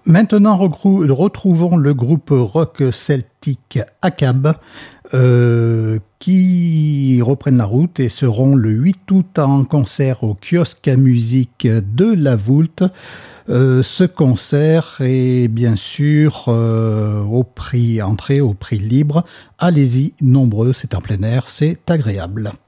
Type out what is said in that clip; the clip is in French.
Maintenant, retrouvons le groupe rock celtique ACAB qui reprennent la route et seront le 8 août en concert au kiosque à musique de La Voulte. Ce concert est bien sûr entrée au prix libre. Allez-y, nombreux, c'est en plein air, c'est agréable.